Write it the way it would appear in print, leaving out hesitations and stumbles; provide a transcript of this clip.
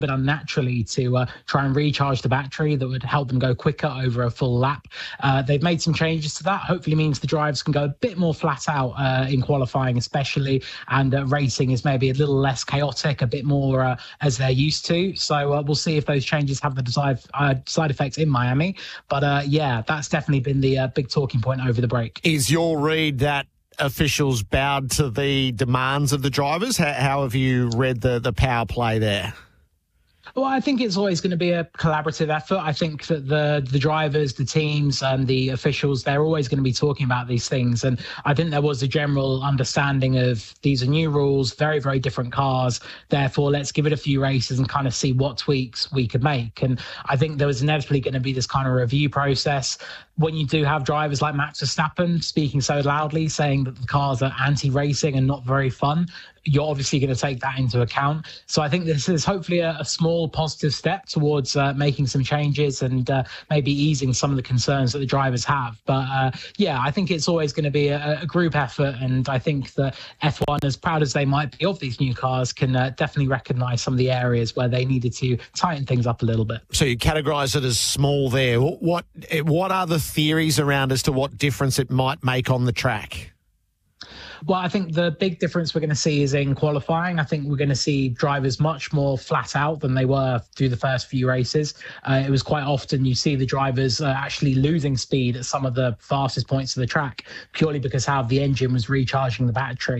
bit unnaturally to try and recharge the battery that would help them go quicker over a full lap. They've made some changes to that. Hopefully means the drivers can go a bit more flat out in qualifying especially, and racing is maybe a little less chaotic, a bit more as they're used to. So we'll see if those changes have the desired side effects in Miami. But yeah, that's definitely been the big talking point over the break. Is your read that officials bowed to the demands of the drivers? How have you read the power play there? Well, I think it's always going to be a collaborative effort. I think that the drivers, the teams and the officials, they're always going to be talking about these things. And I think there was a general understanding of these are new rules, very, very different cars. Therefore, let's give it a few races and kind of see what tweaks we could make. And I think there was inevitably going to be this kind of review process. When you do have drivers like Max Verstappen speaking so loudly, saying that the cars are anti-racing and not very fun, you're obviously going to take that into account. So I think this is hopefully a small positive step towards making some changes and maybe easing some of the concerns that the drivers have. But yeah, I think it's always going to be a group effort. And I think that F1, as proud as they might be of these new cars, can definitely recognise some of the areas where they needed to tighten things up a little bit. So you categorise it as small there. What are the theories around as to what difference it might make on the track? Well, I think the big difference we're going to see is in qualifying. I think we're going to see drivers much more flat out than they were through the first few races. It was quite often you see the drivers actually losing speed at some of the fastest points of the track purely because how the engine was recharging the battery.